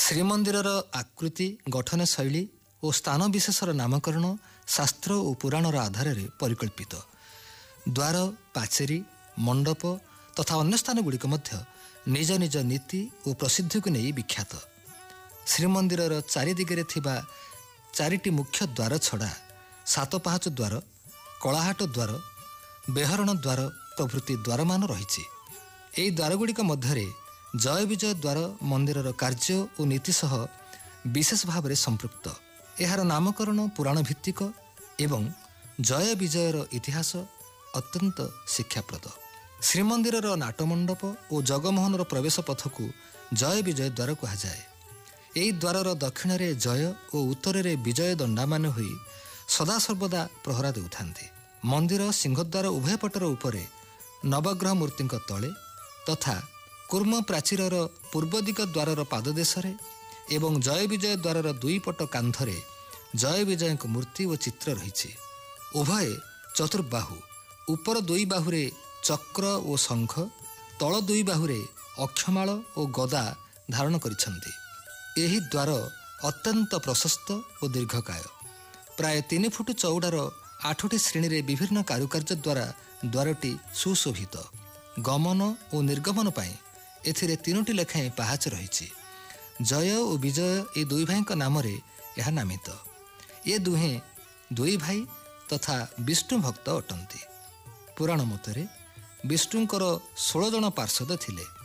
ଶ୍ରୀମନ୍ଦିରର ଆକୃତି, ଗଠନ ଶୈଳୀ ଓ ସ୍ଥାନ ବିଶେଷର ନାମକରଣ ଶାସ୍ତ୍ର ଓ ପୁରାଣର ଆଧାରରେ ପରିକଳ୍ପିତ। ଦ୍ୱାର, ପାଚେରୀ, ମଣ୍ଡପ ତଥା ଅନ୍ୟ ସ୍ଥାନଗୁଡ଼ିକ ମଧ୍ୟ ନିଜ ନିଜ ନୀତି ଓ ପ୍ରସିଦ୍ଧିକୁ ନେଇ ବିଖ୍ୟାତ। ଶ୍ରୀମନ୍ଦିରର ଚାରିଦିଗରେ ଥିବା 4ଟି ମୁଖ୍ୟ ଦ୍ୱାର ଛଡ଼ା 7 ପାହାଚ ଦ୍ୱାର, କଳାହାଟ ଦ୍ୱାର, ବେହରଣ ଦ୍ୱାର ପ୍ରଭୃତି ଦ୍ୱାରମାନ ରହିଛି। ଏହି ଦ୍ୱାରଗୁଡ଼ିକ ମଧ୍ୟରେ ଜୟ ବିଜୟ ଦ୍ୱାର ମନ୍ଦିରର କାର୍ଯ୍ୟ ଓ ନୀତି ସହ ବିଶେଷ ଭାବରେ ସମ୍ପୃକ୍ତ। ଏହାର ନାମକରଣ ପୁରାଣ ଭିତ୍ତିକ ଏବଂ ଜୟ ବିଜୟର ଇତିହାସ ଅତ୍ୟନ୍ତ ଶିକ୍ଷାପ୍ରଦ। ଶ୍ରୀମନ୍ଦିରର ନାଟମଣ୍ଡପ ଓ ଜଗମୋହନର ପ୍ରବେଶ ପଥକୁ ଜୟ ବିଜୟ ଦ୍ୱାର କୁହାଯାଏ। ଏହି ଦ୍ୱାରର ଦକ୍ଷିଣରେ ଜୟ ଓ ଉତ୍ତରରେ ବିଜୟ ଦଣ୍ଡାମାନ ହୋଇ ସଦାସର୍ବଦା ପ୍ରହରା ଦେଉଥାନ୍ତି। ମନ୍ଦିର ସିଂହଦ୍ୱାର ଉଭୟ ପଟର ଉପରେ ନବଗ୍ରହ ମୂର୍ତ୍ତିଙ୍କ ତଳେ ତଥା କୁର୍ମ ପ୍ରାଚୀରର ପୂର୍ବ ଦିଗ ଦ୍ୱାରର ପାଦଦେଶରେ ଏବଂ ଜୟ ବିଜୟ ଦ୍ୱାରର 2 ପଟ କାନ୍ଧରେ ଜୟ ବିଜୟଙ୍କ ମୂର୍ତ୍ତି ଓ ଚିତ୍ର ରହିଛି। ଉଭୟ ଚତୁର୍ବାହୁ, ଉପର 2 ବାହୁରେ ଚକ୍ର ଓ ଶଙ୍ଖ, ତଳ 2 ବାହୁରେ ଅକ୍ଷମାଳ ଓ ଗଦା ଧାରଣ କରିଛନ୍ତି। ଏହି ଦ୍ୱାର ଅତ୍ୟନ୍ତ ପ୍ରଶସ୍ତ ଓ ଦୀର୍ଘକାୟ। ପ୍ରାୟ 3 ଫୁଟ ଚଉଡ଼ାର 8ଟି ଶ୍ରେଣୀରେ ବିଭିନ୍ନ କାରୁକାର୍ଯ୍ୟ ଦ୍ୱାରା ଦ୍ୱାରଟି ସୁଶୋଭିତ। ଗମନ ଓ ନିର୍ଗମନ ପାଇଁ ଏଥିରେ 3ଟି ଲେଖାଏଁ ପାହାଚ ରହିଛି। ଜୟ ଓ ବିଜୟ ଏ 2 ଭାଇଙ୍କ ନାମରେ ଏହା ନାମିତ। ଏ ଦୁହେଁ 2 ଭାଇ ତଥା ବିଷ୍ଣୁ ଭକ୍ତ ଅଟନ୍ତି। ପୁରାଣ ମତରେ ବିଷ୍ଣୁଙ୍କର 16 ଜଣ ପାର୍ଷଦ ଥିଲେ।